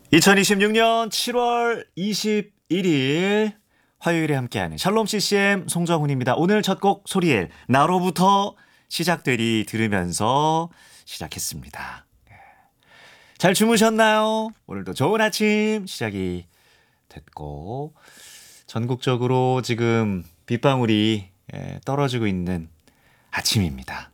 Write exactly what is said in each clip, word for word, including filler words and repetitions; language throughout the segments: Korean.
이천이십육 년 칠월 이십일일 화요일에 함께하는 샬롬 씨씨엠 송정훈입니다. 오늘 첫 곡 소리엘 나로부터 시작되리 들으면서 시작했습니다. 잘 주무셨나요? 오늘도 좋은 아침 시작이 됐고 전국적으로 지금 빗방울이 떨어지고 있는 아침입니다.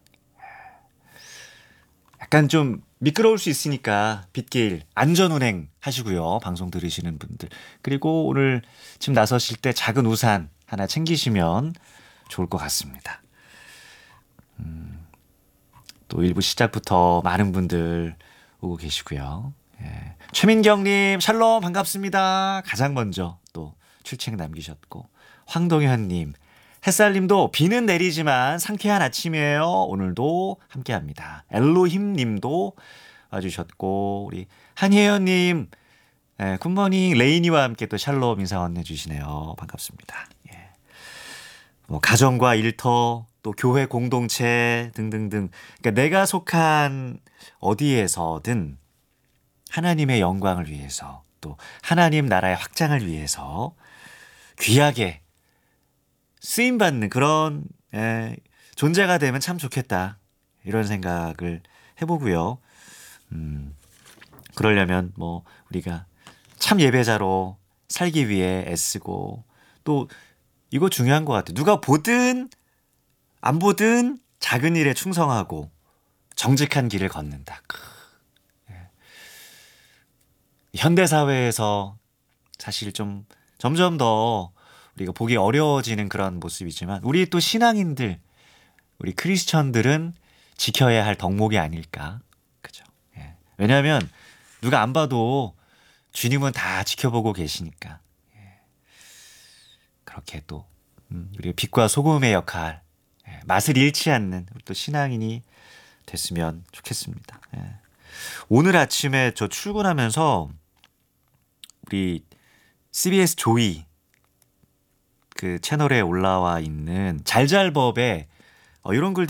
약간 좀 미끄러울 수 있으니까 빗길 안전운행 하시고요. 방송 들으시는 분들. 그리고 오늘 지금 나서실 때 작은 우산 하나 챙기시면 좋을 것 같습니다. 음, 또 일부 시작부터 많은 분들 오고 계시고요. 예. 최민경님 샬롬 반갑습니다. 가장 먼저 또 출첵 남기셨고 황동현님 햇살님도 비는 내리지만 상쾌한 아침이에요. 오늘도 함께합니다. 엘로힘님도 와주셨고 우리 한혜연님 예, 굿모닝 레이니와 함께 또 샬롬 인사 건네주시네요. 반갑습니다. 예. 뭐 가정과 일터 또 교회 공동체 등등등 그러니까 내가 속한 어디에서든 하나님의 영광을 위해서 또 하나님 나라의 확장을 위해서 귀하게 쓰임받는 그런 예, 존재가 되면 참 좋겠다 이런 생각을 해보고요. 음, 그러려면 뭐 우리가 참 예배자로 살기 위해 애쓰고 또 이거 중요한 것 같아요. 누가 보든 안 보든 작은 일에 충성하고 정직한 길을 걷는다. 예. 현대사회에서 사실 좀 점점 더 우리가 보기 어려워지는 그런 모습이지만 우리 또 신앙인들 우리 크리스천들은 지켜야 할 덕목이 아닐까. 그죠? 예. 왜냐하면 누가 안 봐도 주님은 다 지켜보고 계시니까. 예. 그렇게 또 음, 우리가 빛과 소금의 역할 예. 맛을 잃지 않는 또 신앙인이 됐으면 좋겠습니다. 예. 오늘 아침에 저 출근하면서 우리 씨비에스 조이 그 채널에 올라와 있는 잘잘법에 어, 이런 글들이